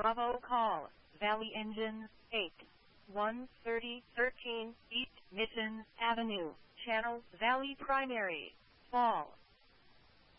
Bravo call, Valley Engines, 8-1-30-13, East Mission Avenue, Channel Valley Primary, Fall.